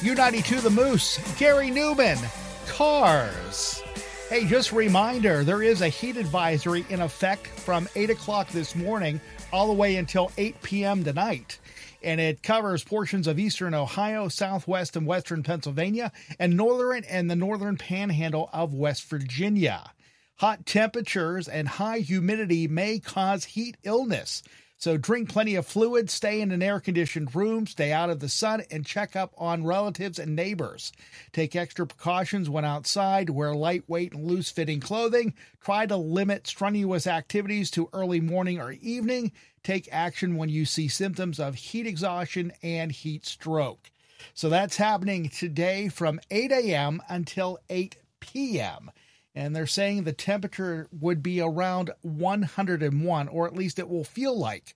U92 The Moose, Gary Newman, Cars. Hey, just a reminder, there is a heat advisory in effect from 8 o'clock this morning all the way until 8 p.m. tonight. And it covers portions of eastern Ohio, southwest and western Pennsylvania, and the northern panhandle of West Virginia. Hot temperatures and high humidity may cause heat illness. So drink plenty of fluid, stay in an air-conditioned room, stay out of the sun, and check up on relatives and neighbors. Take extra precautions when outside, wear lightweight and loose-fitting clothing, try to limit strenuous activities to early morning or evening, take action when you see symptoms of heat exhaustion and heat stroke. So that's happening today from 8 a.m. until 8 p.m., and they're saying the temperature would be around 101, or at least it will feel like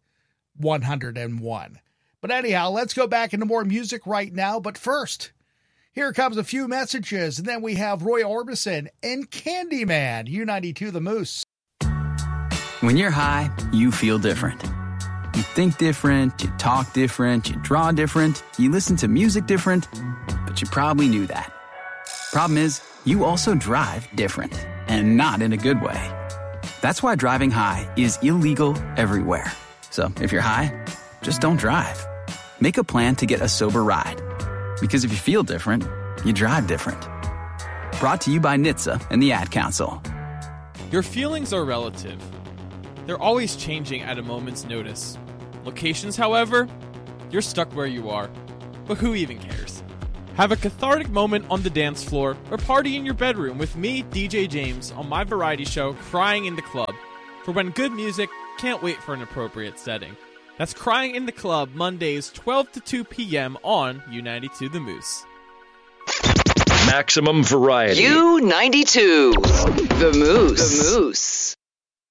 101. But anyhow, let's go back into more music right now. But first, here comes a few messages, and then we have Roy Orbison and Candyman, U92 The Moose. When you're high, you feel different. You think different, you talk different, you draw different, you listen to music different, but you probably knew that. Problem is, you also drive different, and not in a good way. That's why driving high is illegal everywhere. So if you're high, just don't drive. Make a plan to get a sober ride. Because if you feel different, you drive different. Brought to you by NHTSA and the Ad Council. Your feelings are relative. They're always changing at a moment's notice. Locations, however, you're stuck where you are. But who even cares? Have a cathartic moment on the dance floor or party in your bedroom with me, DJ James, on my variety show, Crying in the Club. For when good music can't wait for an appropriate setting. That's Crying in the Club, Mondays, 12 to 2 p.m. on U92 The Moose. Maximum variety. U92 The Moose.